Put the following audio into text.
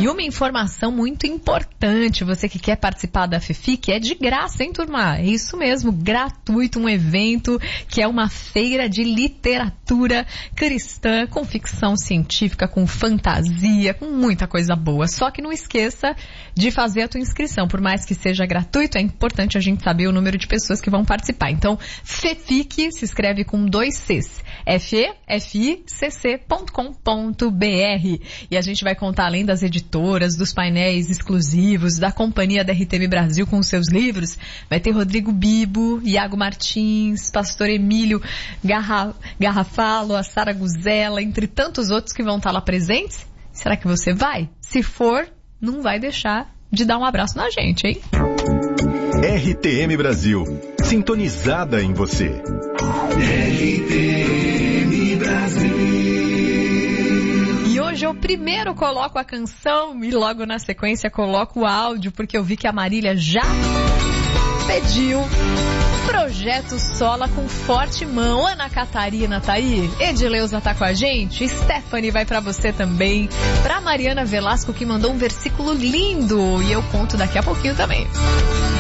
E uma informação muito importante, você que quer participar da FEFIC, é de graça, hein, turma? É isso mesmo, gratuito, um evento que é uma feira de literatura cristã, com ficção científica, com fantasia, com muita coisa boa. Só que não esqueça de fazer a tua inscrição. Por mais que seja gratuito, é importante a gente saber o número de pessoas que vão participar. Então, FEFIC se escreve com 2 Cs. FEFICC.com.br. E a gente vai contar, além das editoras, dos painéis exclusivos, da Companhia da RTM Brasil com os seus livros, vai ter Rodrigo Bibo, Iago Martins, Pastor Emílio Garrafalo, a Sara Guzella, entre tantos outros que vão estar lá presentes. Será que você vai? Se for, não vai deixar de dar um abraço na gente, hein? RTM Brasil, sintonizada em você. RTM Brasil. E hoje eu primeiro coloco a canção e logo na sequência coloco o áudio, porque eu vi que a Marília já pediu Projeto Sola com Forte Mão. Ana Catarina tá aí, Edileuza tá com a gente, Stephanie vai pra você também, pra Mariana Velasco que mandou um versículo lindo e eu conto daqui a pouquinho também.